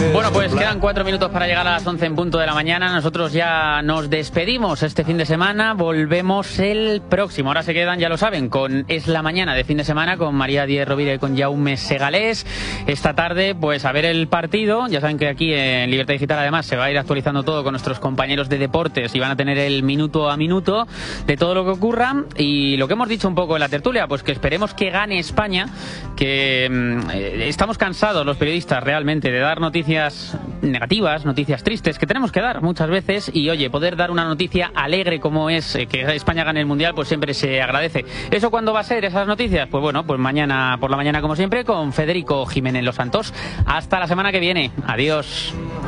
Bueno, pues quedan 4 minutos para llegar a las 11 en punto de la mañana. Nosotros ya nos despedimos este fin de semana. Volvemos el próximo. Ahora se quedan, ya lo saben, con Es la Mañana de fin de semana con María Díez Rovira y con Jaume Segalés. Esta tarde, pues a ver el partido. Ya saben que aquí en Libertad Digital además se va a ir actualizando todo con nuestros compañeros de deportes y van a tener el minuto a minuto de todo lo que ocurra. Y lo que hemos dicho un poco en la tertulia, pues que esperemos que gane España, que estamos cansados los periodistas realmente de dar noticias negativas, noticias tristes, que tenemos que dar muchas veces, y oye, poder dar una noticia alegre como es que España gane el Mundial, pues siempre se agradece. ¿Eso cuándo va a ser, esas noticias? Pues bueno, pues mañana por la mañana como siempre con Federico Jiménez Los Santos. Hasta la semana que viene. Adiós.